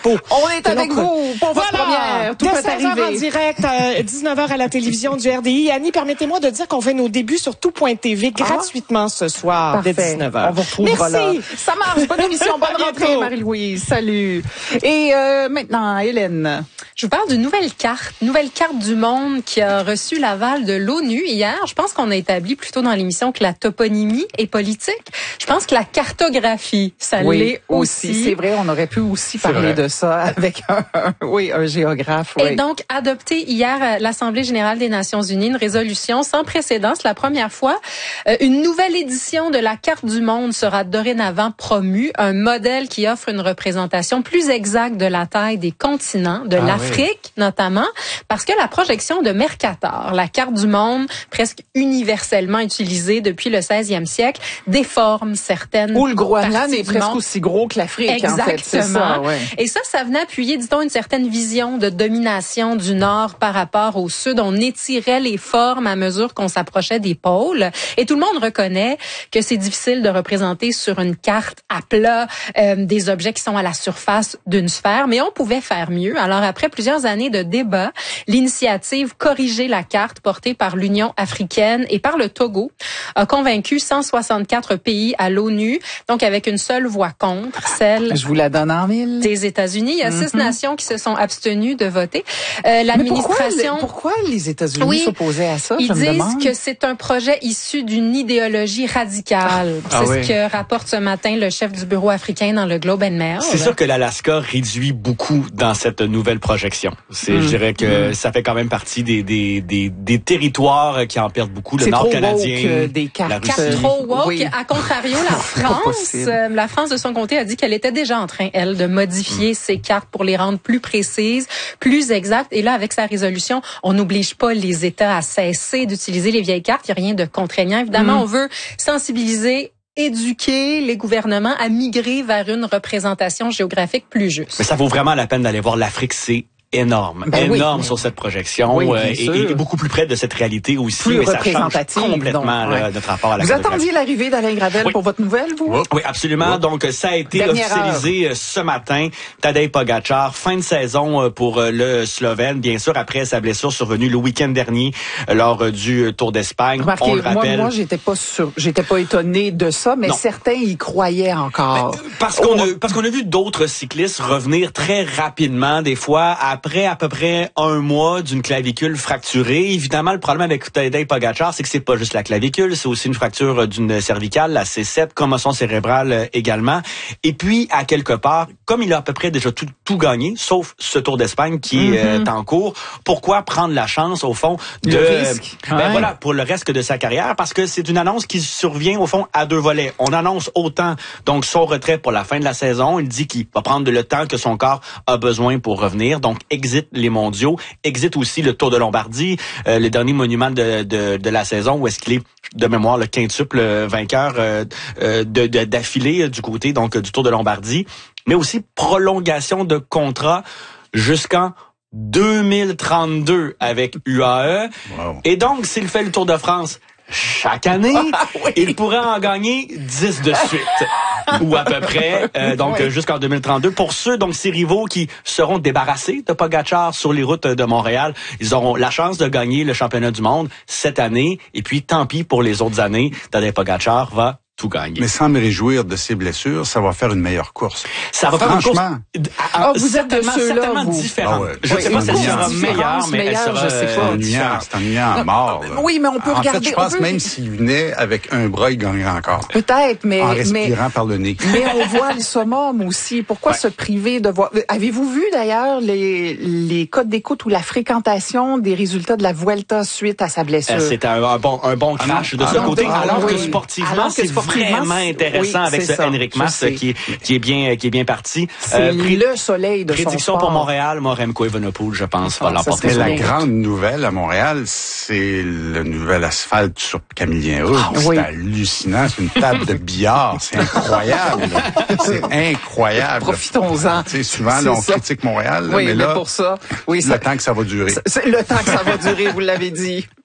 On est avec vous pour votre première. Tout de peut 16h arriver. en direct, 19h à la télévision du RDI. Annie, permettez-moi de dire qu'on fait nos débuts sur tout.tv gratuitement ce soir, dès 19h. On vous retrouvera là. Merci. Ça marche. Bonne émission. Bonne rentrée, Marie-Louise. Salut. Et maintenant, Hélène. Je vous parle d'une nouvelle carte du monde qui a reçu l'aval de l'ONU hier. Je pense qu'on a établi plus tôt dans l'émission que la toponymie est politique. Je pense que la cartographie, ça l'est aussi. C'est vrai, on aurait pu aussi parler de ça avec un géographe. Et donc, adopté hier à l'Assemblée générale des Nations unies, une résolution sans précédent. C'est la première fois. Une nouvelle édition de la carte du monde sera dorénavant promue. Un modèle qui offre une représentation plus exacte de la taille des continents, de l'Afrique notamment, parce que la projection de Mercator, la carte du monde presque universellement utilisée depuis le 16e siècle, déforme certaines où le Groenland est presque monde. aussi gros que l'Afrique. Exactement. En fait. C'est ça, ouais. Et ça venait appuyer, dit-on, une certaine vision de domination du Nord par rapport au Sud. On étirait les formes à mesure qu'on s'approchait des pôles. Et tout le monde reconnaît que c'est difficile de représenter sur une carte à plat des objets qui sont à la surface d'une sphère, mais on pouvait faire mieux. Alors, après plusieurs années de débats, l'initiative Corriger la carte, portée par l'Union africaine et par le Togo, a convaincu 164 pays à l'ONU, donc avec une seule voix contre, celle je vous la donne en mille. Des États-Unis. Il y a 6 nations qui se sont abstenues de voter. L'administration. Pourquoi les États-Unis s'opposaient à ça? Ils disent que c'est un projet issu d'une idéologie radicale. C'est ce que rapporte ce matin le chef du bureau africain dans le Globe and Mail. C'est sûr que l'Alaska réduit beaucoup dans cette nouvelle projection. Je dirais que ça fait quand même partie des territoires qui en perdent beaucoup. Le Nord canadien, des cartes. Trop woke. À contrario, la France de son côté a dit qu'elle était déjà en train, elle, de modifier ses cartes pour les rendre plus précises, plus exactes. Et là, avec sa résolution, on n'oblige pas les États à cesser d'utiliser les vieilles cartes. Il n'y a rien de contraignant. Évidemment, on veut sensibiliser, éduquer les gouvernements à migrer vers une représentation géographique plus juste. Mais ça vaut vraiment la peine d'aller voir l'Afrique, c'est énorme sur cette projection et beaucoup plus près de cette réalité aussi. Plus mais ça change complètement donc, notre rapport à la Vous cartographie. attendiez l'arrivée d'Alain Gravel pour votre nouvelle, vous? Oui, absolument. Donc, ça a été officialisé ce matin. Tadej Pogačar, fin de saison pour le Slovène, bien sûr, après sa blessure survenue le week-end dernier lors du Tour d'Espagne. On le rappelle. Moi, j'étais pas étonné de ça, mais certains y croyaient encore. Parce qu'on a vu d'autres cyclistes revenir très rapidement, des fois, après à peu près un mois d'une clavicule fracturée. Évidemment, le problème avec Tadej Pogačar, c'est que c'est pas juste la clavicule, c'est aussi une fracture d'une cervicale, la C7, commotion cérébrale également. Et puis, à quelque part, comme il a à peu près déjà tout gagné, sauf ce Tour d'Espagne qui est en cours, pourquoi prendre la chance, au fond, de risque. Voilà, pour le reste de sa carrière? Parce que c'est une annonce qui survient, au fond, à deux volets. On annonce autant, donc, son retrait pour la fin de la saison. Il dit qu'il va prendre le temps que son corps a besoin pour revenir. Donc, exit les mondiaux, exit aussi le Tour de Lombardie, le dernier monument de la saison, où est-ce qu'il est, de mémoire, le quintuple vainqueur d'affilée du côté donc du Tour de Lombardie, mais aussi prolongation de contrat jusqu'en 2032 avec UAE. Wow. Et donc, s'il fait le Tour de France chaque année, il pourrait en gagner 10 de suite. Ou à peu près, jusqu'en 2032. Pour ceux, donc, ces rivaux qui seront débarrassés de Pogačar sur les routes de Montréal, ils auront la chance de gagner le championnat du monde cette année. Et puis, tant pis pour les autres années. Tadej Pogačar va tout gagner. Mais sans me réjouir de ses blessures, ça va faire une meilleure course. Ça va faire une course. Vous êtes de ceux-là, certainement différente. Je sais pas si elle sera meilleure, mais elle sera c'est ennuyant à mort. Oui, mais on peut regarder. En fait, je pense même s'il venait avec un bras, il gagnerait encore. Peut-être, mais... En respirant par le nez. Mais on voit le summum aussi. Pourquoi se priver de voir... Avez-vous vu, d'ailleurs, les codes d'écoute ou la fréquentation des résultats de la Vuelta suite à sa blessure? C'était un bon crash de ce côté, alors que sportivement, c'est vraiment intéressant avec ce Henrik Mas qui est bien parti. C'est le soleil de son sport. Prédiction pour Montréal, Remco Evenepoel, je pense, va l'emporter. Et la grande nouvelle à Montréal, c'est le nouvel asphalte sur Camillien Hood. C'est hallucinant, c'est une table de billard, c'est incroyable. C'est incroyable. Profitons-en. Tu sais, souvent, là, on critique Montréal, mais là, pour ça, le temps que ça va durer. C'est le temps que ça va durer, vous l'avez dit.